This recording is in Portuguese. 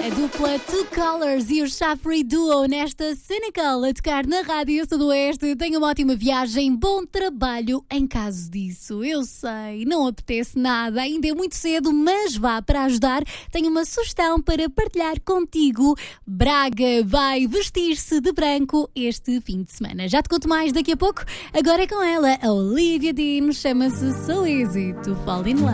A dupla Two Colors e o Chafri Duo nesta Cynical a tocar na Rádio Sudoeste. Tenha uma ótima viagem, bom trabalho em caso disso. Eu sei, não apetece nada, ainda é muito cedo, mas vá para ajudar. Tenho uma sugestão para partilhar contigo. Braga vai vestir-se de branco este fim de semana. Já te conto mais daqui a pouco. Agora é com ela, a Olivia Dean, chama-se So Easy to Fall in Love.